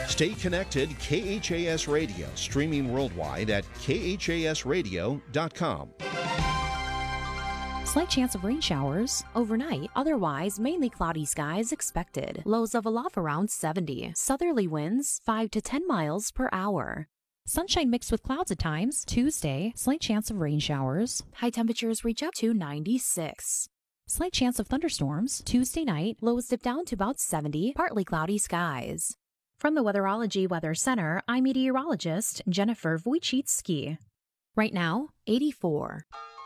Stay connected, KHAS Radio, streaming worldwide at khasradio.com. Slight chance of rain showers overnight. Otherwise, mainly cloudy skies expected. Lows of aloft around 70. Southerly winds 5 to 10 miles per hour. Sunshine mixed with clouds at times. Tuesday, slight chance of rain showers. High temperatures reach up to 96. Slight chance of thunderstorms. Tuesday night, lows dip down to about 70. Partly cloudy skies. From the Weatherology Weather Center, I'm meteorologist Jennifer Wojcicki. Right now, 84.